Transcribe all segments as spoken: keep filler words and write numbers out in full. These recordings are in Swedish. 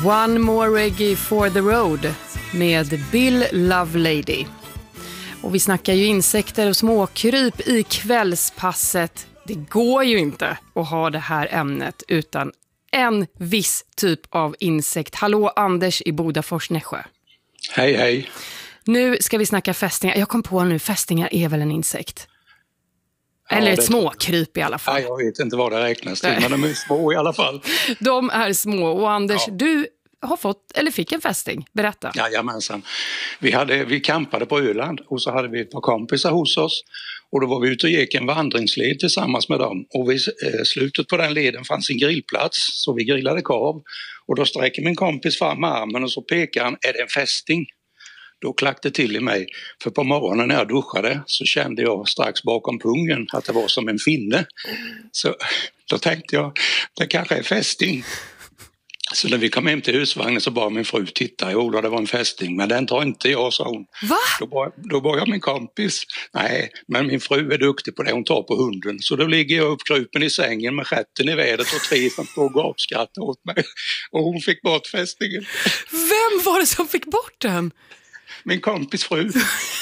One more reggae for the road med Bill Lovelady. Och vi snackar ju insekter och småkryp i kvällspasset. Det går ju inte att ha det här ämnet utan en viss typ av insekt. Hallå Anders i Bodafors, Nässjö. Hej hej. Nu ska vi snacka fästingar. Jag kom på nu, fästingar är väl en insekt? Eller ja, ett det... småkryp i alla fall. Ja, jag vet inte vad det räknas till, men de är små i alla fall. De är små. Och Anders, ja. du har fått, eller fick en fästing. Berätta. Jajamensan. Vi, hade, vi campade på Öland och så hade vi ett par kompisar hos oss. Och då var vi ute och gick en vandringsled tillsammans med dem. Och vid eh, slutet på den leden fanns en grillplats, så vi grillade korv. Och då sträcker min kompis fram armen och så pekar han, är det en fästing? Då klackte till i mig, för på morgonen när jag duschade så kände jag strax bakom pungen att det var som en finne. Så då tänkte jag, det kanske är fästing. Så när vi kom hem till husvagnen så bad min fru titta, jo det var en fästing, men den tar inte jag, sa hon. Va? Då bad, då bad jag min kompis, nej men min fru är duktig på det, hon tar på hunden. Så då ligger jag uppkrupen i sängen med stjärten i vädret och tre som stod och gapskrattade åt mig. Och hon fick bort fästingen. Vem var det som fick bort den? Min kompis fru.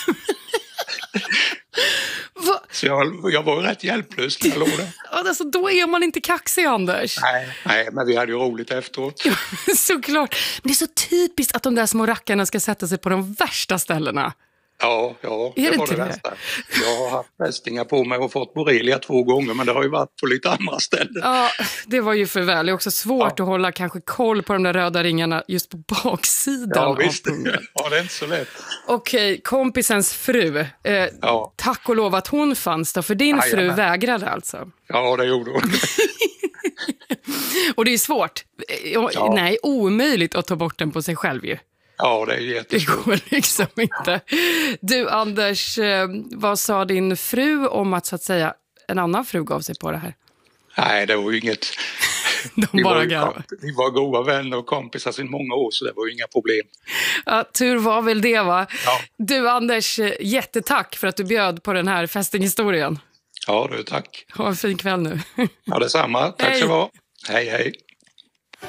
Va? Så jag, jag var rätt hjälplös när jag låg där. Alltså, då är man inte kaxig, Anders. Nej, nej, men vi hade ju roligt efteråt. Såklart. Men det är så typiskt att de där små rackarna ska sätta sig på de värsta ställena. Ja, ja, är det det var det det? värsta. Jag har haft fästingar på mig och fått borrelia två gånger, men det har ju varit på lite andra ställen. Ja, det var ju för väl. Det är också svårt ja. att hålla kanske koll på de där röda ringarna just på baksidan ja, av visst. pungen. Ja, det är inte så lätt. Okej, kompisens fru. Eh, ja. Tack och lov att hon fanns då, för din ja, fru ja, vägrade alltså. Ja, det gjorde hon. Och det är svårt. Ja. Nej, omöjligt att ta bort den på sig själv ju. Ja, det är jättesvårt. Det går liksom inte. Du Anders, vad sa din fru om att så att säga en annan fru gav sig på det här? Nej, det var ju inget. De vi, bara var, garvar. vi var goda vänner och kompisar sedan många år, så det var ju inga problem. Ja, tur var väl det, va? Ja. Du Anders, jättetack för att du bjöd på den här fästinghistorien. Ja, du, tack. Ha en fin kväll nu. Ja, detsamma. Tack så vara. Hej, hej.